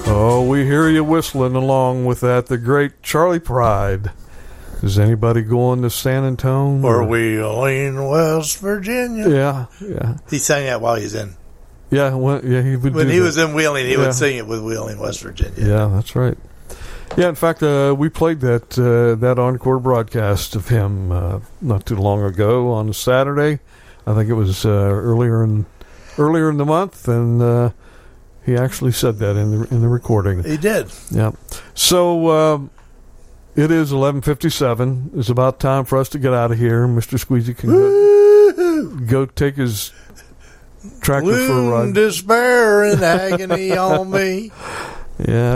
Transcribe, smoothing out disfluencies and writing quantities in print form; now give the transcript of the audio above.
Oh, we hear you whistling along with that. The great Charlie Pride. Is anybody going to San Antonio? Or Wheeling, West Virginia? Yeah. He sang that while he's in. Yeah, he would. When he was in Wheeling, he would sing it with Wheeling, West Virginia. Yeah, that's right. Yeah, in fact, we played that encore broadcast of him not too long ago on a Saturday. I think it was earlier in the month, and he actually said that in the recording. He did. Yeah. So it is 11:57. It's about time for us to get out of here. Mr. Squeezy can go take his tractor for a ride. Despair and agony on me. Yeah.